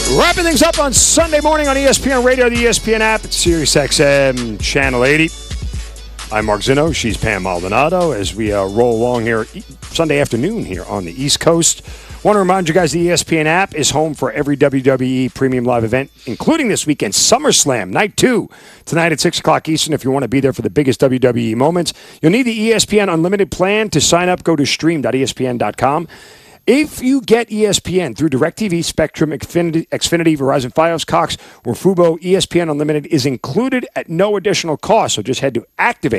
Wrapping things up on Sunday morning on ESPN Radio, the ESPN app. It's SiriusXM Channel 80. I'm Mark Zinno. She's Pam Maldonado as we roll along here Sunday afternoon here on the East Coast. Want to remind you guys the ESPN app is home for every WWE premium live event, including this weekend SummerSlam Night 2 tonight at 6 o'clock Eastern. If you want to be there for the biggest WWE moments, you'll need the ESPN Unlimited plan. To sign up, go to stream.espn.com. If you get ESPN through DirecTV, Spectrum, Xfinity, Verizon, Fios, Cox, or Fubo, ESPN Unlimited is included at no additional cost. So just head to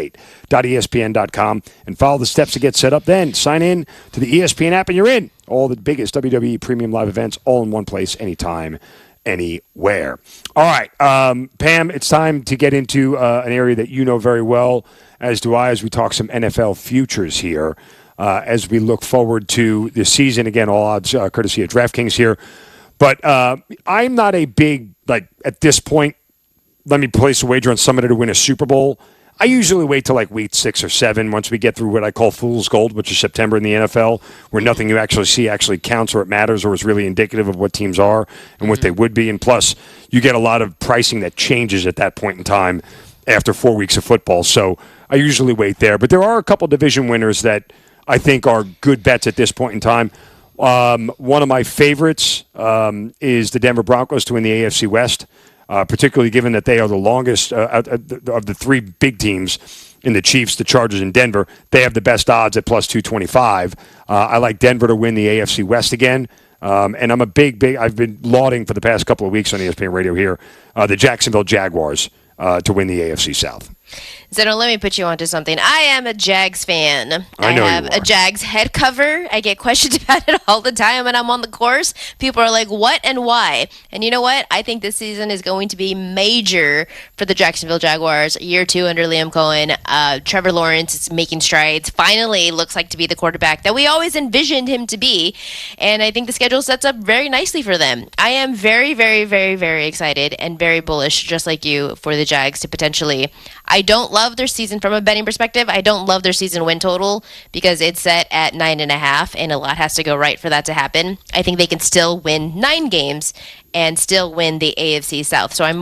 activate.espn.com and follow the steps to get set up. Then sign in to the ESPN app and you're in. All the biggest WWE premium live events all in one place, anytime, anywhere. All right, Pam, it's time to get into an area that you know very well, as do I, as we talk some NFL futures here. As we look forward to the season. Again, all odds courtesy of DraftKings here. But I'm not a big, at this point, let me place a wager on somebody to win a Super Bowl. I usually wait till week 6 or 7 once we get through what I call fool's gold, which is September in the NFL, where nothing you actually see actually counts or it matters or is really indicative of what teams are and what they would be. And plus, you get a lot of pricing that changes at that point in time after 4 weeks of football. So I usually wait there. But there are a couple division winners that I think are good bets at this point in time. One of my favorites is the Denver Broncos to win the AFC West, particularly given that they are the longest of the three big teams in the Chiefs, the Chargers, and Denver. They have the best odds at plus 225. I like Denver to win the AFC West again. And I'm a big, I've been lauding for the past couple of weeks on ESPN Radio here, the Jacksonville Jaguars to win the AFC South. Zeno, let me put you onto something. I am a Jags fan. I know have you are. a Jags head cover. I get questions about it all the time when I'm on the course. People are like, what and why? And you know what? I think this season is going to be major for the Jacksonville Jaguars. Year 2 under Liam Cohen. Trevor Lawrence is making strides. Finally looks like to be the quarterback that we always envisioned him to be. And I think the schedule sets up very nicely for them. I am very, very, very, very excited and very bullish, just like you, for the Jags to potentially... I don't love their season from a betting perspective. I don't love their season win total because it's set at 9.5, and a lot has to go right for that to happen. I think they can still win 9 games and still win the AFC South. So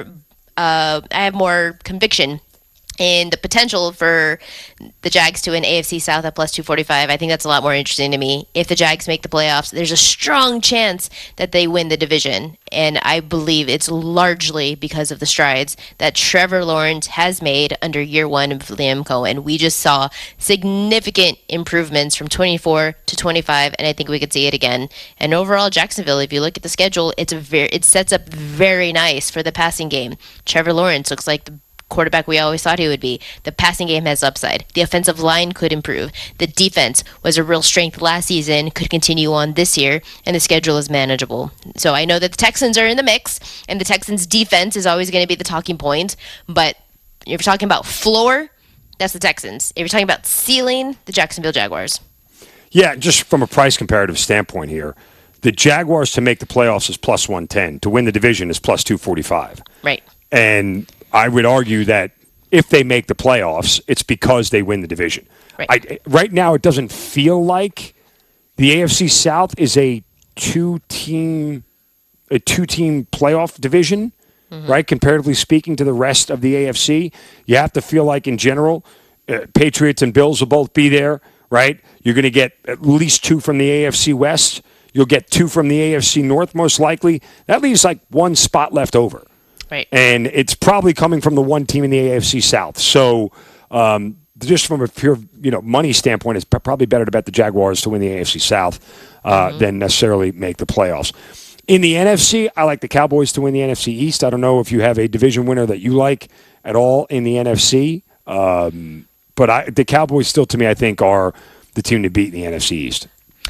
I have more conviction in the potential for the Jags to win AFC South at plus 245. I think that's a lot more interesting to me. If the Jags make the playoffs, there's a strong chance that they win the division. And I believe it's largely because of the strides that Trevor Lawrence has made under year 1 of Liam Cohen. We just saw significant improvements from 24 to 25, and I think we could see it again. And overall, Jacksonville, if you look at the schedule, it sets up very nice for the passing game. Trevor Lawrence looks like the quarterback we always thought he would be. The passing game has upside. The offensive line could improve. The defense was a real strength last season, could continue on this year, and the schedule is manageable. So I know that the Texans are in the mix, and the Texans' defense is always going to be the talking point, but if you're talking about floor, that's the Texans. If you're talking about ceiling, the Jacksonville Jaguars. Yeah, just from a price comparative standpoint here, the Jaguars to make the playoffs is plus 110. To win the division is plus 245. Right. And I would argue that if they make the playoffs, it's because they win the division. Right. Right now, it doesn't feel like the AFC South is a two-team playoff division, right? Comparatively speaking to the rest of the AFC, you have to feel like in general, Patriots and Bills will both be there, right? You're going to get at least 2 from the AFC West. You'll get 2 from the AFC North, most likely. That leaves like 1 spot left over. Right. And it's probably coming from the one team in the AFC South. So just from a pure money standpoint, it's probably better to bet the Jaguars to win the AFC South than necessarily make the playoffs. In the NFC, I like the Cowboys to win the NFC East. I don't know if you have a division winner that you like at all in the NFC. But the Cowboys still, to me, I think, are the team to beat in the NFC East.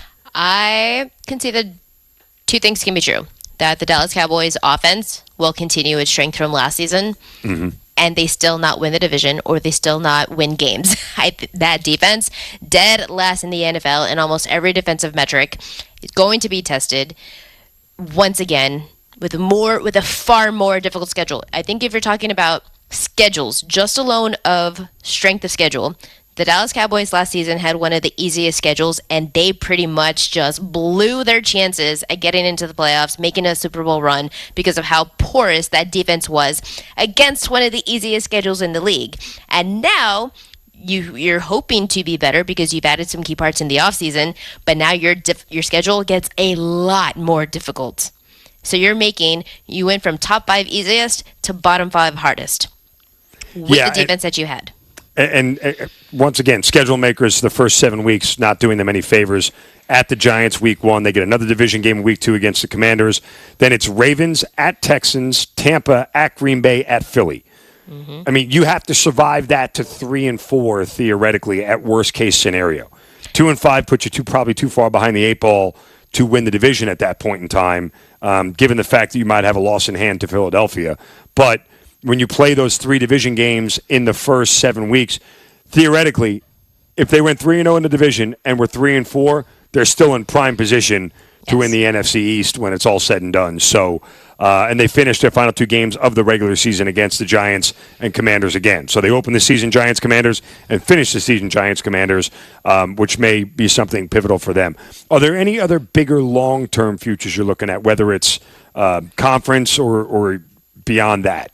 I can see that 2 things can be true. That the Dallas Cowboys offense will continue its strength from last season, and they still not win the division, or they still not win games. That defense, dead last in the NFL in almost every defensive metric, is going to be tested once again with a far more difficult schedule. I think if you're talking about schedules, just alone of strength of schedule, The Dallas Cowboys last season had one of the easiest schedules, and they pretty much just blew their chances at getting into the playoffs, making a Super Bowl run because of how porous that defense was against one of the easiest schedules in the league. And now you're hoping to be better because you've added some key parts in the offseason, but now your schedule gets a lot more difficult. So you went from top 5 easiest to bottom 5 hardest with the defense that you had. And once again, schedule makers, the first 7 weeks, not doing them any favors. At the Giants, week 1, they get another division game in week 2 against the Commanders. Then it's Ravens at Texans, Tampa at Green Bay at Philly. Mm-hmm. I mean, you have to survive that to 3-4 theoretically at worst case scenario. 2-5 puts you probably too far behind the 8 ball to win the division at that point in time, given the fact that you might have a loss in hand to Philadelphia. But when you play those 3 division games in the first 7 weeks, theoretically, if they went 3-0 in the division and were 3-4, they're still in prime position to win the NFC East when it's all said and done. So, and they finished their final 2 games of the regular season against the Giants and Commanders again. So they opened the season Giants-Commanders and finished the season Giants-Commanders, which may be something pivotal for them. Are there any other bigger long-term futures you're looking at, whether it's conference or beyond that?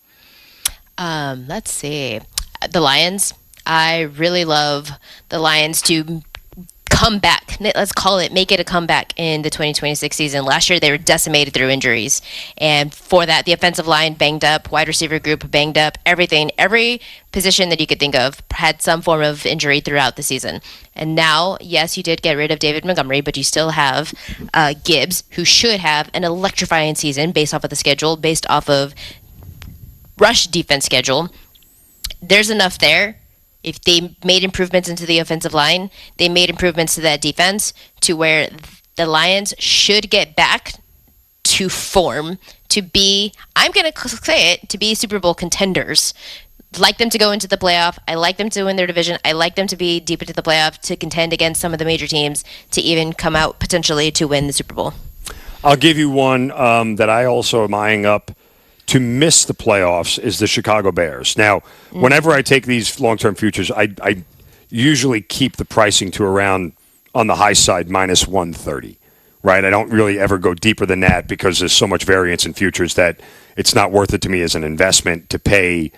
Let's see. The Lions. I really love the Lions to come back. Let's call it, make it a comeback in the 2026 season. Last year, they were decimated through injuries. And for that, the offensive line banged up, wide receiver group banged up, everything. Every position that you could think of had some form of injury throughout the season. And now, yes, you did get rid of David Montgomery, but you still have Gibbs, who should have an electrifying season based off of the schedule, based off of rush defense schedule. There's enough there. If they made improvements into the offensive line, they made improvements to that defense to where the Lions should get back to form to be, I'm going to say it, to be Super Bowl contenders. Like them to go into the playoff. I like them to win their division. I like them to be deep into the playoff, to contend against some of the major teams, to even come out potentially to win the Super Bowl. I'll give you one that I also am eyeing up to miss the playoffs is the Chicago Bears. Now, whenever I take these long-term futures, I usually keep the pricing to around, on the high side, minus 130, right? I don't really ever go deeper than that because there's so much variance in futures that it's not worth it to me as an investment to pay,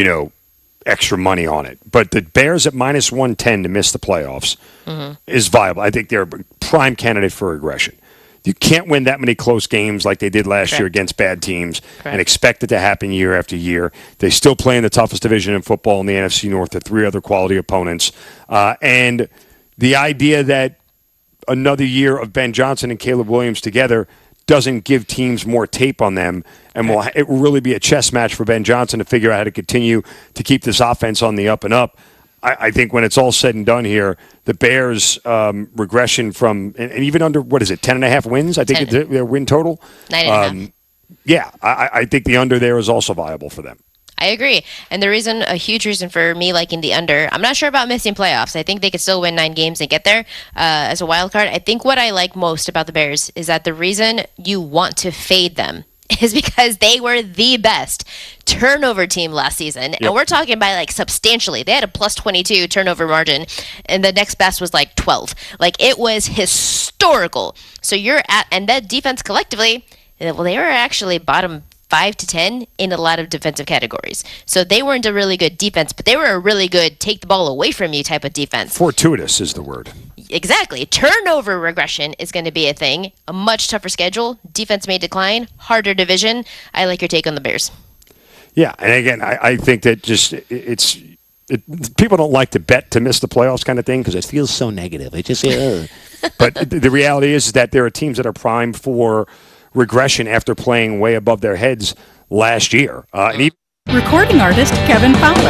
extra money on it. But the Bears at minus 110 to miss the playoffs is viable. I think they're a prime candidate for regression. You can't win that many close games like they did last year against bad teams and expect it to happen year after year. They still play in the toughest division in football in the NFC North to 3 other quality opponents. And the idea that another year of Ben Johnson and Caleb Williams together doesn't give teams more tape on them, and it will really be a chess match for Ben Johnson to figure out how to continue to keep this offense on the up and up. I think when it's all said and done here, the Bears' regression from, and even under, 10.5 wins? I think it's their win total. 9.5. Yeah, I think the under there is also viable for them. I agree. And a huge reason for me liking the under, I'm not sure about missing playoffs. I think they could still win 9 games and get there as a wild card. I think what I like most about the Bears is that the reason you want to fade them is because they were the best turnover team last season. Yep. And we're talking by substantially. They had a plus 22 turnover margin, and the next best was 12. It was historical. So and that defense collectively, well, they were actually bottom 5 to 10 in a lot of defensive categories. So they weren't a really good defense, but they were a really good take the ball away from you type of defense. Fortuitous is the word. Exactly. Turnover regression is going to be a thing. A much tougher schedule. Defense may decline. Harder division. I like your take on the Bears. Yeah, and again, I think that people don't like to bet to miss the playoffs kind of thing because it feels so negative. They just say, ugh. But the reality is that there are teams that are primed for regression after playing way above their heads last year. Recording artist Kevin Fowler.